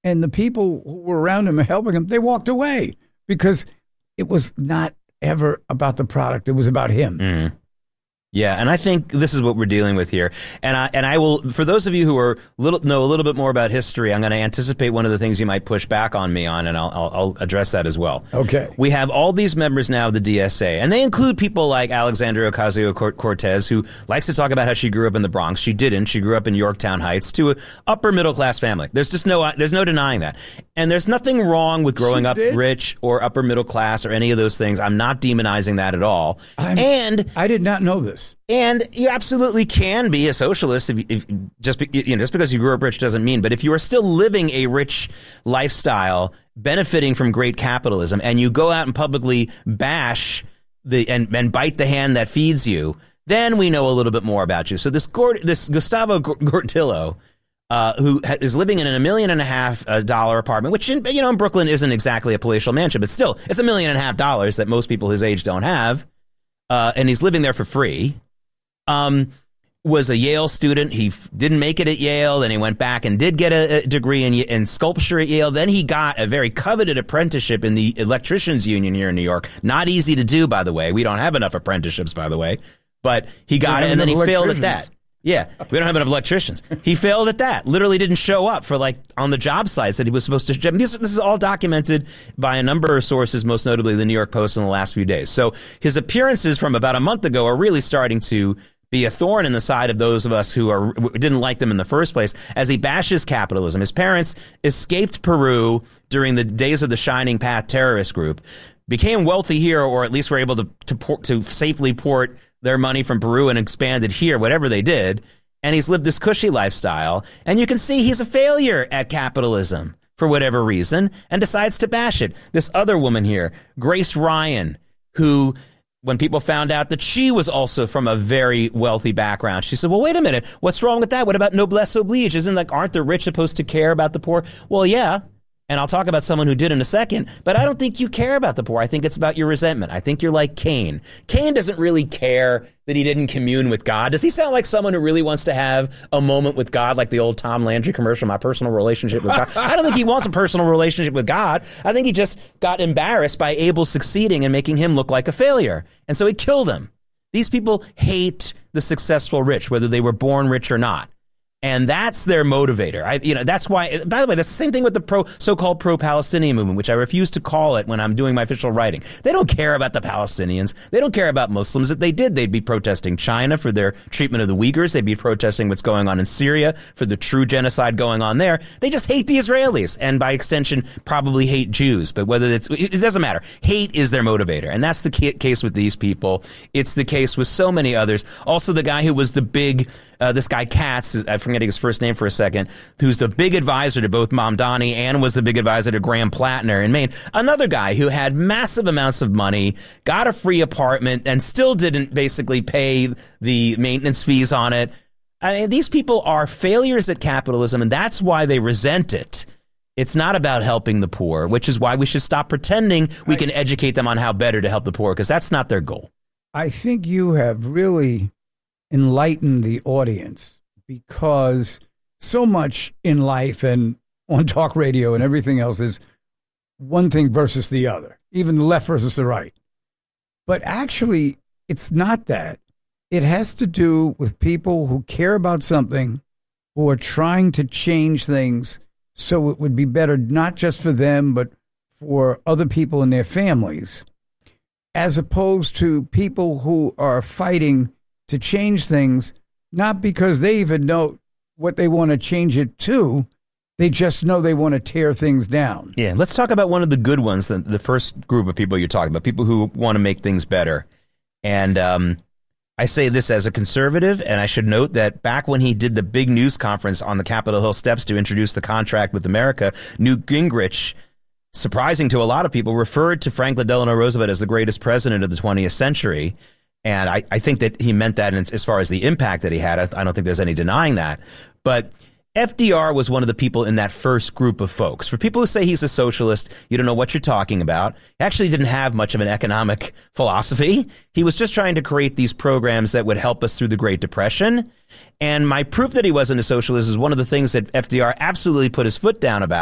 and the people who were around him helping him, they walked away because it was not ever about the product. It was about him. Mm. Yeah, and I think this is what we're dealing with here. And I will, for those of you who know a little bit more about history, I'm going to anticipate one of the things you might push back on me on, and I'll address that as well. Okay. We have all these members now of the DSA, and they include people like Alexandria Ocasio-Cortez, who likes to talk about how she grew up in the Bronx. She didn't. She grew up in Yorktown Heights to an upper middle class family. There's no denying that. And there's nothing wrong with growing up rich or upper middle class or any of those things. I'm not demonizing that at all. I did not know this. And you absolutely can be a socialist if just because you grew up rich doesn't mean. But if you are still living a rich lifestyle, benefiting from great capitalism, and you go out and publicly bash and bite the hand that feeds you, then we know a little bit more about you. So this Gustavo Gordillo, who is living in a $1.5 million apartment, which in Brooklyn isn't exactly a palatial mansion, but still it's $1.5 million that most people his age don't have. And he's living there for free, was a Yale student. He didn't make it at Yale. Then he went back and did get a degree in sculpture at Yale. Then he got a very coveted apprenticeship in the electricians union here in New York. Not easy to do, by the way. We don't have enough apprenticeships, by the way. But he got it, and then he failed at that. Yeah, we don't have enough electricians. He failed at that. Literally didn't show up for on the job sites that he was supposed to. This is all documented by a number of sources, most notably the New York Post in the last few days. So his appearances from about a month ago are really starting to be a thorn in the side of those of us who didn't like them in the first place as he bashes capitalism. His parents escaped Peru during the days of the Shining Path terrorist group, became wealthy here, or at least were able to safely port their money from Peru and expanded here, whatever they did, and he's lived this cushy lifestyle, and you can see he's a failure at capitalism for whatever reason, and decides to bash it. This other woman here, Grace Ryan, who, when people found out that she was also from a very wealthy background, she said, well, wait a minute, what's wrong with that? What about noblesse oblige? Aren't the rich supposed to care about the poor? Well, yeah. And I'll talk about someone who did in a second, but I don't think you care about the poor. I think it's about your resentment. I think you're like Cain. Cain doesn't really care that he didn't commune with God. Does he sound like someone who really wants to have a moment with God, like the old Tom Landry commercial, My Personal Relationship with God? I don't think he wants a personal relationship with God. I think he just got embarrassed by Abel succeeding and making him look like a failure. And so he killed him. These people hate the successful rich, whether they were born rich or not. And that's their motivator. That's why, by the way, that's the same thing with the so-called pro-Palestinian movement, which I refuse to call it when I'm doing my official writing. They don't care about the Palestinians. They don't care about Muslims. If they did, they'd be protesting China for their treatment of the Uyghurs. They'd be protesting what's going on in Syria for the true genocide going on there. They just hate the Israelis, and by extension, probably hate Jews. But it doesn't matter. Hate is their motivator. And that's the case with these people. It's the case with so many others. Also, the guy who was the big, this guy Katz, I'm forgetting his first name for a second, who's the big advisor to both Mamdani and was the big advisor to Graham Plattner in Maine. Another guy who had massive amounts of money, got a free apartment, and still didn't basically pay the maintenance fees on it. I mean, these people are failures at capitalism, and that's why they resent it. It's not about helping the poor, which is why we should stop pretending we can educate them on how better to help the poor, because that's not their goal. I think you have really enlighten the audience, because so much in life and on talk radio and everything else is one thing versus the other, even the left versus the right. But actually, it's not that. It has to do with people who care about something, who are trying to change things so it would be better, not just for them, but for other people and their families, as opposed to people who are fighting to change things, not because they even know what they want to change it to. They just know they want to tear things down. Yeah, let's talk about one of the good ones, the first group of people you're talking about, people who want to make things better. And I say this as a conservative, and I should note that back when he did the big news conference on the Capitol Hill steps to introduce the contract with America, Newt Gingrich, surprising to a lot of people, referred to Franklin Delano Roosevelt as the greatest president of the 20th century. And I think that he meant that as far as the impact that he had. I don't think there's any denying that. But FDR was one of the people in that first group of folks. For people who say he's a socialist, you don't know what you're talking about. He actually didn't have much of an economic philosophy. He was just trying to create these programs that would help us through the Great Depression. And my proof that he wasn't a socialist is one of the things that FDR absolutely put his foot down about.